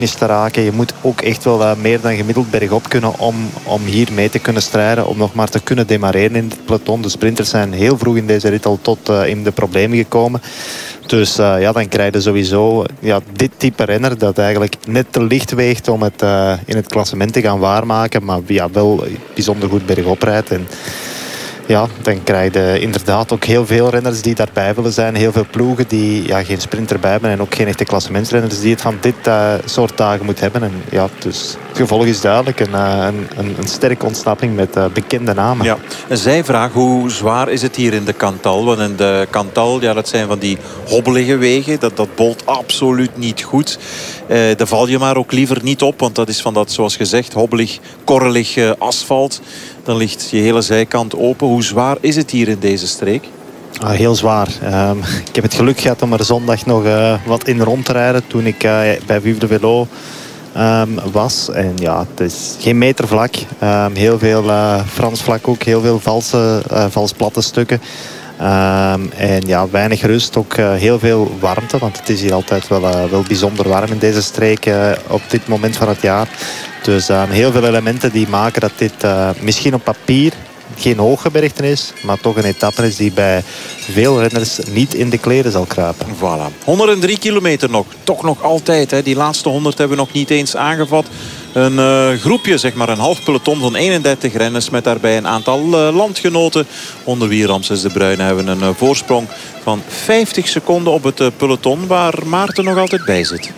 is te raken. Je moet ook echt wel meer dan gemiddeld bergop kunnen om hier mee te kunnen strijden. Om nog maar te kunnen demareren in het peloton. De sprinters zijn heel vroeg in deze rit al tot in de problemen gekomen. Dus dan krijg je sowieso dit type renner dat eigenlijk net te licht weegt om het in het klassement te gaan waarmaken. Maar wel bijzonder goed bergop rijdt. En ja, dan krijg je inderdaad ook heel veel renners die daarbij willen zijn. Heel veel ploegen die geen sprint erbij hebben. En ook geen echte klassementsrenners die het van dit soort dagen moeten hebben. En ja, dus het gevolg is duidelijk. Een sterke ontsnapping met bekende namen. Ja. En zij vraagt hoe zwaar is het hier in de Cantal? Want in de Cantal, dat zijn van die hobbelige wegen. Dat bolt absoluut niet goed. Daar val je maar ook liever niet op. Want dat is van dat, zoals gezegd, hobbelig, korrelig asfalt. Dan ligt je hele zijkant open. Hoe zwaar is het hier in deze streek? Heel zwaar. Ik heb het geluk gehad om er zondag nog wat in rond te rijden toen ik bij Vive de Velo was. En ja, het is geen meter vlak. Heel veel Frans vlak ook. Heel veel vals platte stukken. En ja, weinig rust. Ook heel veel warmte. Want het is hier altijd wel bijzonder warm in deze streek op dit moment van het jaar. Dus heel veel elementen die maken dat dit misschien op papier geen hooggebergte is, maar toch een etappe is die bij veel renners niet in de kleren zal kruipen. Voilà. 103 kilometer nog. Toch nog altijd. Hè. Die laatste 100 hebben we nog niet eens aangevat. Een groepje, zeg maar een half peloton van 31 renners met daarbij een aantal landgenoten. Onder wie Ramses de Bruyne hebben een voorsprong van 50 seconden op het peloton waar Maarten nog altijd bij zit.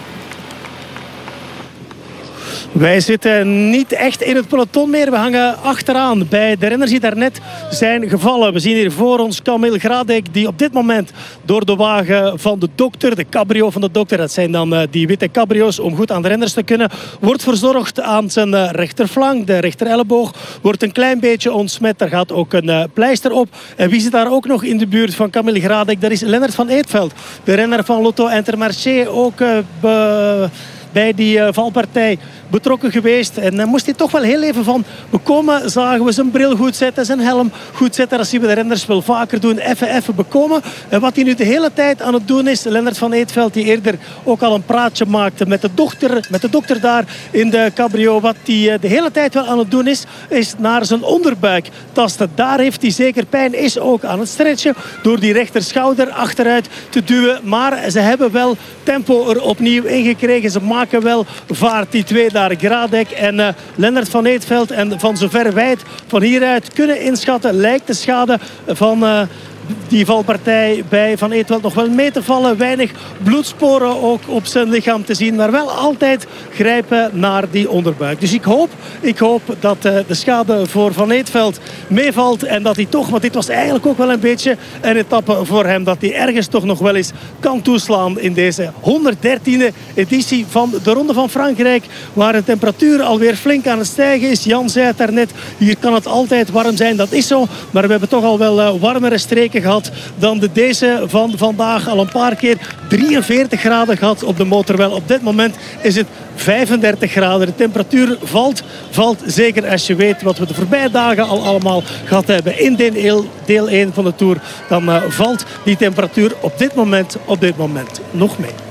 Wij zitten niet echt in het peloton meer. We hangen achteraan bij de renners die daarnet zijn gevallen. We zien hier voor ons Kamil Gradek die op dit moment door de wagen van de dokter, de cabrio van de dokter, dat zijn dan die witte cabrio's om goed aan de renners te kunnen, wordt verzorgd aan zijn rechterflank. De rechterelleboog wordt een klein beetje ontsmet. Daar gaat ook een pleister op. En wie zit daar ook nog in de buurt van Kamil Gradek? Dat is Lennart van Eetveld, de renner van Lotto Intermarché, ook bij die valpartij betrokken geweest. En dan moest hij toch wel heel even van bekomen. Zagen we zijn bril goed zetten, zijn helm goed zetten. Dat zien we de renners wel vaker doen. Even bekomen. En wat hij nu de hele tijd aan het doen is, Lennart van Eetveld, die eerder ook al een praatje maakte met de dokter daar in de cabrio. Wat hij de hele tijd wel aan het doen is naar zijn onderbuik tasten. Daar heeft hij zeker pijn. Is ook aan het stretchen door die rechterschouder achteruit te duwen. Maar ze hebben wel tempo er opnieuw ingekregen. Ze maken wel vaart, die twee daar, Gradek en Lennart van Eetveld. En van zover wij het van hieruit kunnen inschatten, lijkt de schade van die valpartij bij Van Eetveld nog wel mee te vallen. Weinig bloedsporen ook op zijn lichaam te zien. Maar wel altijd grijpen naar die onderbuik. Dus ik hoop dat de schade voor Van Eetveld meevalt. En dat hij toch, want dit was eigenlijk ook wel een beetje een etappe voor hem, dat hij ergens toch nog wel eens kan toeslaan in deze 113e editie van de Ronde van Frankrijk. Waar de temperatuur alweer flink aan het stijgen is. Jan zei het daarnet, hier kan het altijd warm zijn. Dat is zo. Maar we hebben toch al wel warmere streken gehad dan deze van vandaag. Al een paar keer 43 graden gehad op de motor. Wel, op dit moment is het 35 graden. De temperatuur valt zeker als je weet wat we de voorbije dagen al allemaal gehad hebben in deel 1 van de Tour. Dan valt die temperatuur op dit moment nog mee.